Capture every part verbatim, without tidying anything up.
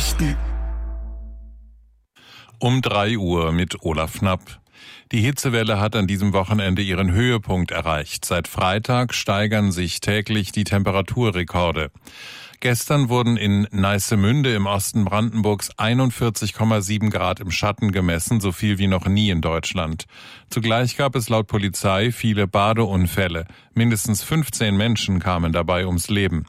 Nachrichten. Um drei Uhr mit Olaf Knapp. Die Hitzewelle hat an diesem Wochenende ihren Höhepunkt erreicht. Seit Freitag steigern sich täglich die Temperaturrekorde. Gestern wurden in Neissemünde im Osten Brandenburgs einundvierzig Komma sieben Grad im Schatten gemessen, so viel wie noch nie in Deutschland. Zugleich gab es laut Polizei viele Badeunfälle. Mindestens fünfzehn Menschen kamen dabei ums Leben.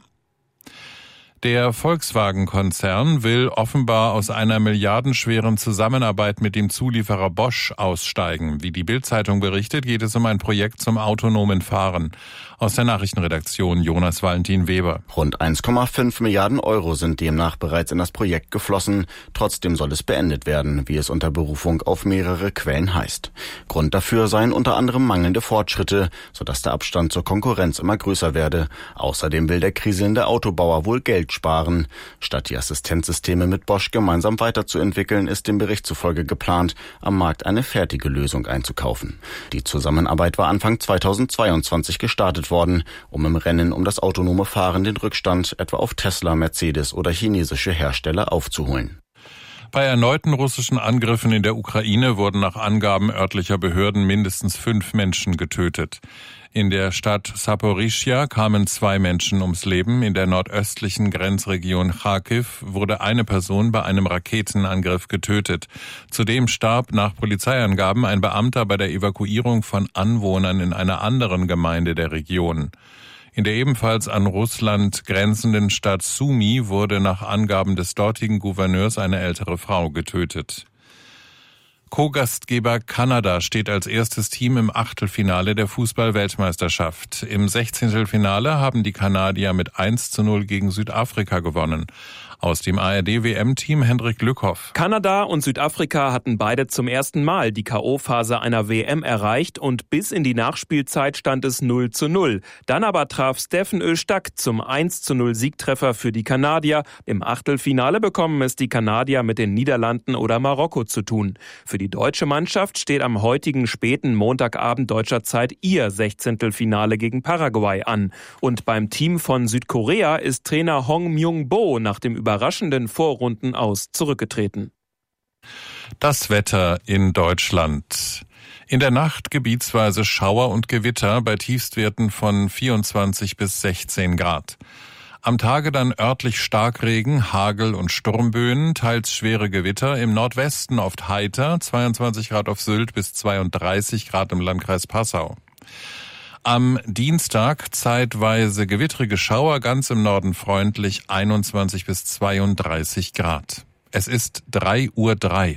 Der Volkswagen-Konzern will offenbar aus einer milliardenschweren Zusammenarbeit mit dem Zulieferer Bosch aussteigen. Wie die Bild-Zeitung berichtet, geht es um ein Projekt zum autonomen Fahren. Aus der Nachrichtenredaktion Jonas Valentin Weber. Rund eins Komma fünf Milliarden Euro sind demnach bereits in das Projekt geflossen. Trotzdem soll es beendet werden, wie es unter Berufung auf mehrere Quellen heißt. Grund dafür seien unter anderem mangelnde Fortschritte, sodass der Abstand zur Konkurrenz immer größer werde. Außerdem will der kriselnde Autobauer wohl Geld sparen. Statt die Assistenzsysteme mit Bosch gemeinsam weiterzuentwickeln, ist dem Bericht zufolge geplant, am Markt eine fertige Lösung einzukaufen. Die Zusammenarbeit war Anfang zweitausendzweiundzwanzig gestartet worden, um im Rennen um das autonome Fahren den Rückstand etwa auf Tesla, Mercedes oder chinesische Hersteller aufzuholen. Bei erneuten russischen Angriffen in der Ukraine wurden nach Angaben örtlicher Behörden mindestens fünf Menschen getötet. In der Stadt Saporischschja kamen zwei Menschen ums Leben. In der nordöstlichen Grenzregion Charkiw wurde eine Person bei einem Raketenangriff getötet. Zudem starb nach Polizeiangaben ein Beamter bei der Evakuierung von Anwohnern in einer anderen Gemeinde der Region. In der ebenfalls an Russland grenzenden Stadt Sumy wurde nach Angaben des dortigen Gouverneurs eine ältere Frau getötet. Co-Gastgeber Kanada steht als erstes Team im Achtelfinale der Fußball-Weltmeisterschaft. Im Sechzehntelfinale haben die Kanadier mit eins zu null gegen Südafrika gewonnen. Aus dem A R D-W M-Team Hendrik Lückhoff. Kanada und Südafrika hatten beide zum ersten Mal die K O-Phase einer W M erreicht und bis in die Nachspielzeit stand es null zu null. Dann aber traf Steffen Öztag zum eins zu null Siegtreffer für die Kanadier. Im Achtelfinale bekommen es die Kanadier mit den Niederlanden oder Marokko zu tun. Für die deutsche Mannschaft steht am heutigen späten Montagabend deutscher Zeit ihr Sechzehntelfinale gegen Paraguay an. Und beim Team von Südkorea ist Trainer Hong Myung-bo nach dem überraschenden Vorrunden aus zurückgetreten. Das Wetter in Deutschland. In der Nacht gebietsweise Schauer und Gewitter bei Tiefstwerten von vierundzwanzig bis sechzehn Grad. Am Tage dann örtlich Starkregen, Hagel und Sturmböen, teils schwere Gewitter, im Nordwesten oft heiter, zweiundzwanzig Grad auf Sylt bis zweiunddreißig Grad im Landkreis Passau. Am Dienstag zeitweise gewittrige Schauer, ganz im Norden freundlich, einundzwanzig bis zweiunddreißig Grad. Es ist drei Uhr drei.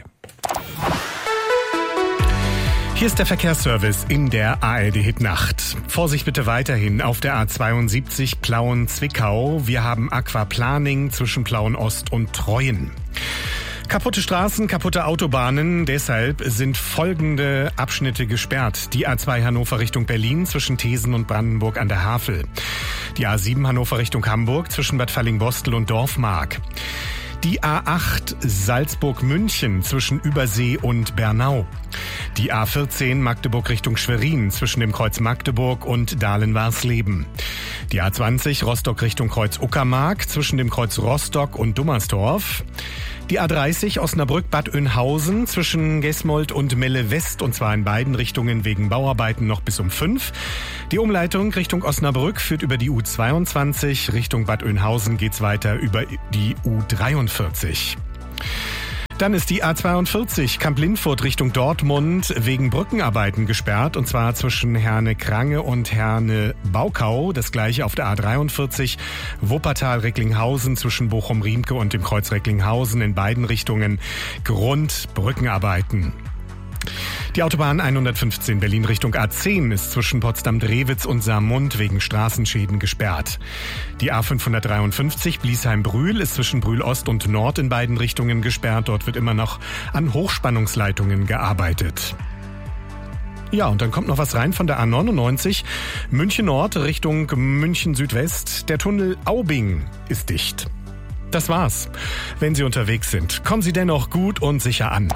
Hier ist der Verkehrsservice in der A R D-Hit-Nacht. Vorsicht bitte weiterhin auf der A zweiundsiebzig Plauen-Zwickau. Wir haben Aquaplaning zwischen Plauen-Ost und Treuen. Kaputte Straßen, kaputte Autobahnen, deshalb sind folgende Abschnitte gesperrt. Die A zwei Hannover Richtung Berlin zwischen Thesen und Brandenburg an der Havel. Die A sieben Hannover Richtung Hamburg zwischen Bad Fallingbostel und Dorfmark. Die A acht Salzburg-München zwischen Übersee und Bernau. Die A vierzehn Magdeburg Richtung Schwerin zwischen dem Kreuz Magdeburg und Dahlen-Warsleben. Die A zwanzig Rostock Richtung Kreuz Uckermark zwischen dem Kreuz Rostock und Dummersdorf. Die A dreißig Osnabrück-Bad Oeynhausen zwischen Gesmold und Melle West, und zwar in beiden Richtungen wegen Bauarbeiten noch bis um fünf. Die Umleitung Richtung Osnabrück führt über die U zweiundzwanzig, Richtung Bad Oeynhausen geht's weiter über die U dreiundvierzig. Dann ist die A zweiundvierzig Kamp-Lindfurt Richtung Dortmund wegen Brückenarbeiten gesperrt, und zwar zwischen Herne-Krange und Herne-Baukau. Das gleiche auf der A dreiundvierzig Wuppertal-Recklinghausen zwischen Bochum-Riemke und dem Kreuz Recklinghausen, in beiden Richtungen Grund Brückenarbeiten. Die Autobahn hundertfünfzehn Berlin Richtung A zehn ist zwischen Potsdam-Drewitz und Saarmund wegen Straßenschäden gesperrt. Die A fünfhundertdreiundfünfzig Bliesheim-Brühl ist zwischen Brühl-Ost und Nord in beiden Richtungen gesperrt. Dort wird immer noch an Hochspannungsleitungen gearbeitet. Ja, und dann kommt noch was rein von der A neunundneunzig München Nord Richtung München Südwest. Der Tunnel Aubing ist dicht. Das war's. Wenn Sie unterwegs sind, kommen Sie dennoch gut und sicher an.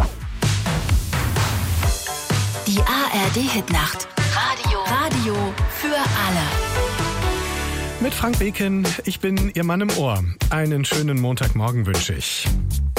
Die A R D-Hit-Nacht. Radio. Radio für alle. Mit Frank Beken, ich bin Ihr Mann im Ohr. Einen schönen Montagmorgen wünsche ich.